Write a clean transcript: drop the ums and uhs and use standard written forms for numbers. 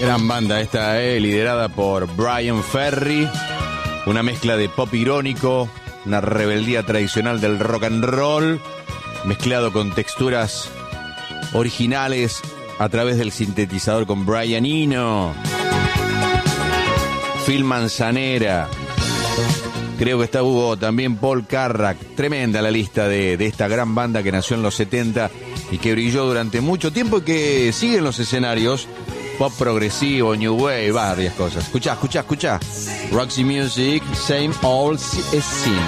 Gran banda esta, liderada por Bryan Ferry. Una mezcla de pop irónico, una rebeldía tradicional del rock and roll, mezclado con texturas originales a través del sintetizador con Brian Eno. Phil Manzanera. Creo que hubo también Paul Carrack. Tremenda la lista de esta gran banda que nació en los 70 y que brilló durante mucho tiempo y que sigue en los escenarios. Pop progresivo, new wave, varias cosas. Escuchá. Roxy Music, Same Old Scene.